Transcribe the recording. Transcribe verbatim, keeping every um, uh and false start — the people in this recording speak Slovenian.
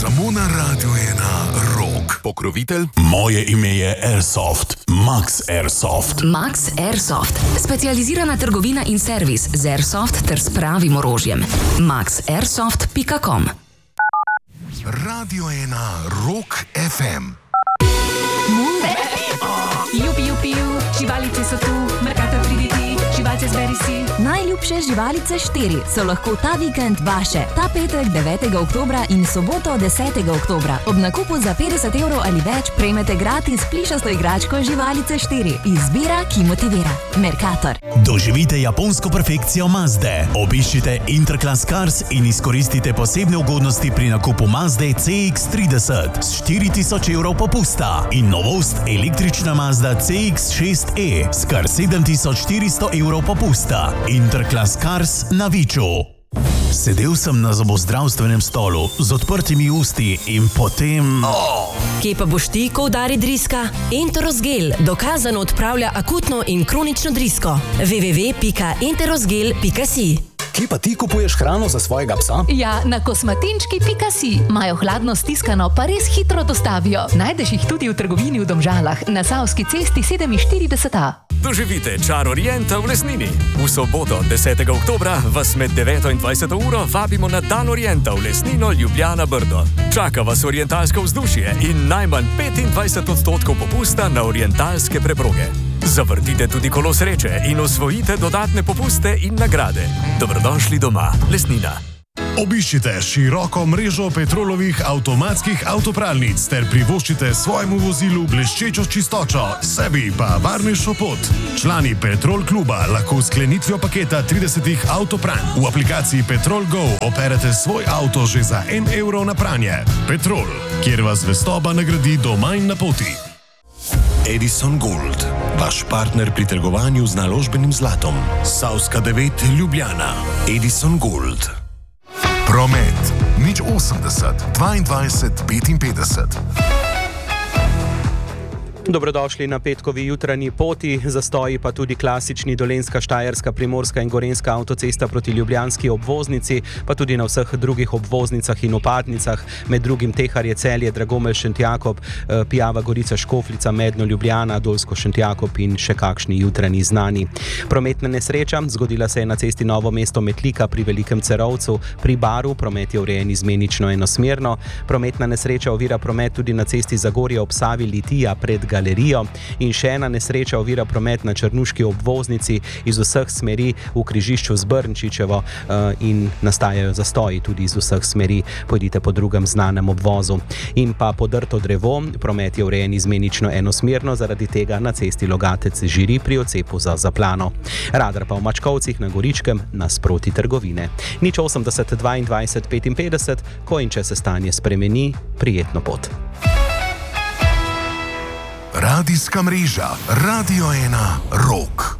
Samo na Radiu ena Rock. Pokrovitelj? Moje ime je Airsoft. Max Airsoft. Max Airsoft. Specializirana trgovina in servis z Airsoft ter s pravim orožjem. max airsoft pika com. Radio ena Rock ef em. Ljubi, ljubi, živalice so tu, Mercator pridi ti, živalce zberi si. Najljubše živalice štiri so lahko ta vikend vaše. Ta petek devetega oktobra in soboto desetega oktobra. Ob nakupu za petdeset evrov ali več prejmete gratis plišasto igračko živalice štiri. Izbira, ki motivira. Mercator. Doživite japonsko perfekcijo Mazde. Obiščite Interclass Cars in izkoristite posebne ugodnosti pri nakupu Mazde C X trideset s štiri tisoč evrov popusta in novost električna Mazda C X šest E s kar sedem tisoč štiristo evrov popusta. Interclass Cars na Viču. Sedel sem na zobozdravstvenem stolu z odprtimi usti in potem... Oh. Kje pa boš ti, ko udari driska? Enterosgel dokazano odpravlja akutno in kronično drisko. w w w pika enterosgel pika si. Kje pa ti kupuješ hrano za svojega psa? Ja, na kosmatinčki pika si. Imajo hladno stiskano, pa res hitro dostavijo. Najdeš jih tudi v trgovini v Domžalah, na Savski cesti sedeminštirideset A. Doživite čar Orienta v Lesnini. V soboto, desetega oktobra, vas med deveto in dvajseto uro vabimo na Dan Orienta v Lesnino, Ljubljana, Brdo. Čaka vas orientalsko vzdušje in najmanj petindvajset odstotkov popusta na orientalske preproge. Zavrtite tudi kolo sreče in osvojite dodatne popuste in nagrade. Dobrodošli doma, Lesnina. Obiščite široko mrežo Petrolovih avtomatskih avtopralnic ter privoščite svojemu vozilu bleščečo čistočo, sebi pa varnejšo pot. Člani Petrol kluba lahko s sklenitvijo paketa tridesetih avtopranj v aplikaciji Petrol Go operete svoj avto že za en evro na pranje. Petrol, kjer vas zvestoba nagradi doma in na poti. Edison Gold, vaš partner pri trgovanju z naložbenim zlatom. Savska devet, Ljubljana. Edison Gold. Promet. Nič osemdeset, dvaindvajset, petinpetdeset. Dobrodošli na petkovi jutranji poti, zastoji pa tudi klasični Dolenjska, Štajerska, Primorska in Gorenjska avtocesta proti ljubljanski obvoznici, pa tudi na vseh drugih obvoznicah in upadnicah, med drugim Teharje, Celje, Dragomelj, Šentjakob, Pijava, Gorica, Škofljica, Medno, Ljubljana, Dolsko, Šentjakob in še kakšni jutranji znani. Prometna nesreča zgodila se je na cesti Novo mesto Metlika pri Velikem Cerovcu, pri Baru, promet je urejen izmenično enosmerno. Prometna nesreča ovira promet tudi na cesti Zagorje ob Savi, Litija pred galerijo in še ena nesreča ovira promet na Črnuški obvoznici iz vseh smeri v križišču z Brnčičevo in nastajajo zastoji tudi iz vseh smeri. Pojdite po drugem znanem obvozu. In pa Podrto drevo, promet je urejen izmenično enosmerno, zaradi tega na cesti Logatec Žiri pri odcepu za Zaplano. Radar pa v Mačkovcih na Goričkem nasproti trgovine. Nič osemdeset, dvaindvajset, petinpetdeset, ko in če se stanje spremeni, prijetno pot. Radijska mreža Radio ena Rock.